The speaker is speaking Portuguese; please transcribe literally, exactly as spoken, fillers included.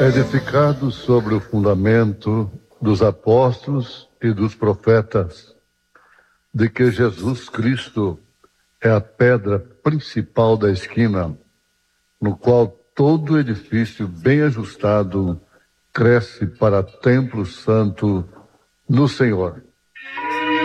edificado sobre o fundamento dos apóstolos e dos profetas, de que Jesus Cristo é a pedra principal da esquina, no qual todo edifício bem ajustado cresce para templo santo no Senhor.